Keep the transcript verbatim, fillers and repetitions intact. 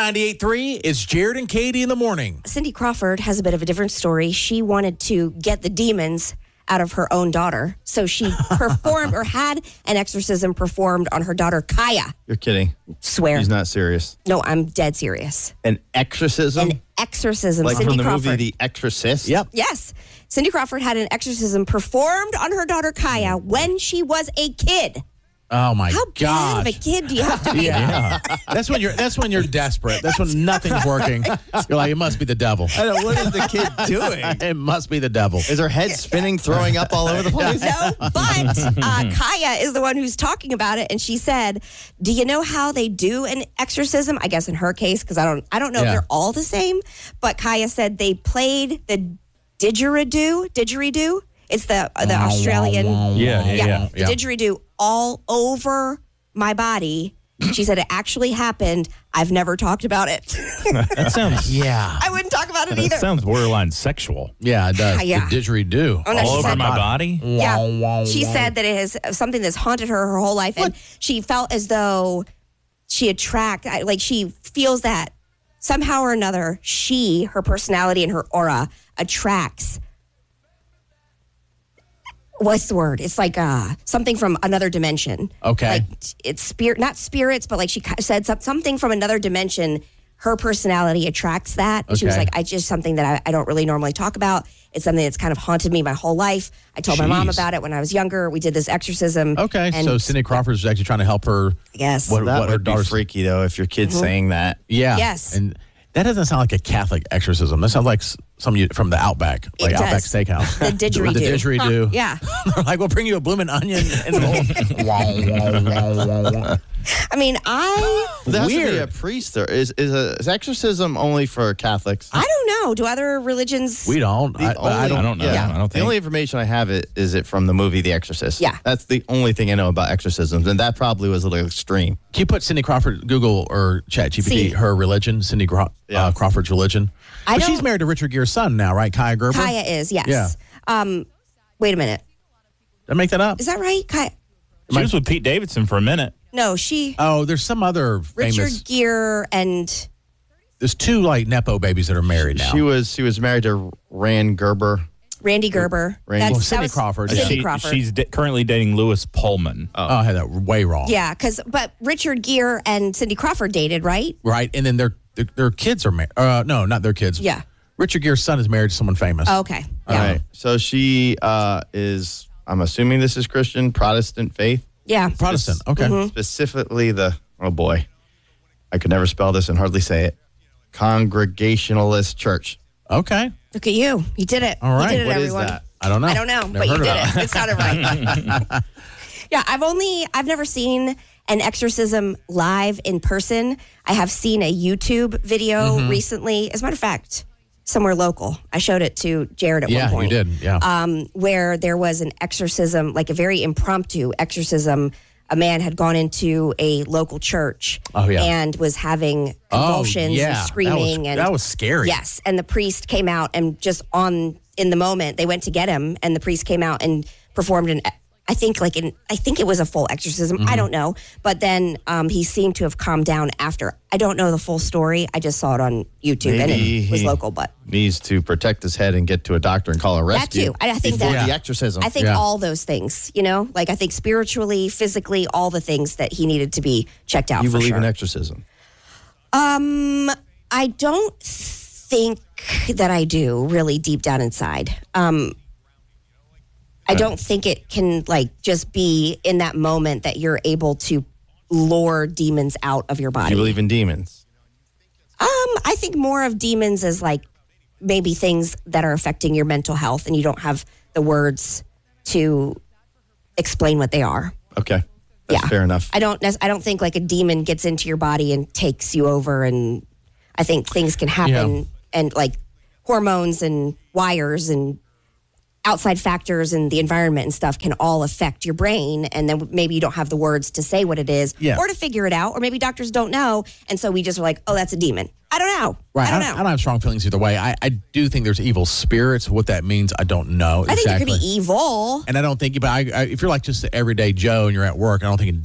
ninety-eight point three. It's Jared and Katie in the morning. Cindy Crawford has a bit of a different story. She wanted to get the demons out of her own daughter. So she performed or had an exorcism performed on her daughter, Kaya. You're kidding. Swear. He's not serious. No, I'm dead serious. An exorcism? An exorcism. Like Cindy from the Crawford. movie The Exorcist? Yep. Yes. Cindy Crawford had an exorcism performed on her daughter, Kaya, when she was a kid. Oh my How gosh. bad of a kid do you have to be? Yeah. that's when you're that's when you're desperate. That's when nothing's working. You're like, it must be the devil. I don't know, what is the kid doing? It must be the devil. Is her head spinning, throwing up all over the place? No, but uh, Kaya is the one who's talking about it, and she said, "Do you know how they do an exorcism?" I guess in her case, because I don't, I don't know Yeah. if they're all the same. But Kaya said they played the didgeridoo. Didgeridoo. It's the the Australian. Yeah, yeah, yeah. The didgeridoo all over my body. She said it actually happened. I've never talked about it. That sounds Yeah. I wouldn't talk about it that either. sounds borderline sexual. Yeah, it does. Yeah. The didgeridoo. Oh, no, All she over said- my body? Yeah, she said that it is something that's haunted her her whole life, and she felt as though she attract, like she feels that somehow or another, she, her personality and her aura attracts. What's the word? It's like uh, something from another dimension. Okay. Like it's spirit, not spirits, but like she ki- said some- something from another dimension. Her personality attracts that. And she was Okay. like, I just something that I, I don't really normally talk about. It's something that's kind of haunted me my whole life. I told my mom Jeez. about it when I was younger. We did this exorcism. Okay, and so Cindy Crawford is actually trying to help her. I guess. What, That what her would be daughter's freaky, though, if your kid's saying that. Yeah. Yes. And that doesn't sound like a Catholic exorcism. That sounds like s- some you- from the Outback, like It Outback does. Steakhouse. The didgeridoo. The didgeridoo. Yeah. They're like, we'll bring you a blooming onion. And I mean, I There has to be Weird. a priest there. Is, is, a, is exorcism only for Catholics? I don't know. Do other religions? we don't. The I, but I only- don't. I don't know. Yeah. I don't The think. only information I have it is it from the movie The Exorcist. Yeah. That's the only thing I know about exorcisms, and that probably was a little extreme. Can you put Cindy Crawford, Google or Chat G P T, See. her religion, Cindy Craw- Yeah. uh, Crawford's religion? I But she's don't- married to Richard Gere's son now, right? Kaya Gerber? Kaya is, yes. Yeah. Um, wait a minute. Did I make that up? Is that right? Kaya? She was with Pete Davidson for a minute. No, she, Oh, there's some other Richard famous. Gere and There's two like Nepo babies that are married now. She was she was married to Rand Gerber. Randy Gerber. Randy- That's- Well, that Cindy was Crawford, yeah. Cindy She- Crawford. she's da- currently dating Lewis Pullman. oh, I had that way wrong. Yeah, because but Richard Gere and Cindy Crawford dated, right? Right, and then their their, their kids are married. Uh, no, not their kids. Yeah. Richard Gere's son is married to someone famous. Oh, okay. All Yeah. right. So she uh, is, I'm assuming this is Christian, Protestant faith. Yeah. Protestant. Okay. Mm-hmm. Specifically the, oh boy, I could never spell this and hardly say it. Congregationalist Church. Okay. Look at you. You did it. All right. You did it, What is everyone. that? I don't know. I don't know, Never but you heard did of it. It sounded right. Yeah, I've only, I've never seen an exorcism live in person. I have seen a YouTube video Mm-hmm. recently. As a matter of fact, somewhere local. I showed it to Jared at Yeah, one point. you did. Yeah. Um, where there was an exorcism, like a very impromptu exorcism. A man had gone into a local church Oh, yeah. and was having convulsions oh, yeah. and screaming. That was, and that was scary. Yes, and the priest came out and just on in the moment they went to get him, and the priest came out and performed an. I think like in I think it was a full exorcism. Mm-hmm. I don't know, but then um, he seemed to have calmed down after. I don't know the full story. I just saw it on YouTube, and Maybe it was he- local. But Needs to protect his head and get to a doctor and call a rescue. too. I- I think before that- the exorcism. I think Yeah. all those things, you know, like I think spiritually, physically, all the things that he needed to be checked out. you for believe sure. in exorcism? Um, I don't think that I do really deep down inside. Um, I don't think it can like just be in that moment that you're able to lure demons out of your Do body. you believe in demons? Um, I think more of demons as like maybe things that are affecting your mental health and you don't have the words to explain what they are. Okay. That's Yeah. fair enough. I don't nec- I don't think like a demon gets into your body and takes you over, and I think things can happen Yeah. and like hormones and wires and outside factors and the environment and stuff can all affect your brain, and then maybe you don't have the words to say what it is Yeah. or to figure it out, or maybe doctors don't know, and so we just are like, oh, that's a demon. I don't know. Right. I don't I, know. I don't have strong feelings either way. I, I do think there's evil spirits. What that means, I don't know I think exactly. it could be evil. And I don't think, but I, I, if you're like just the everyday Joe and you're at work, I don't think a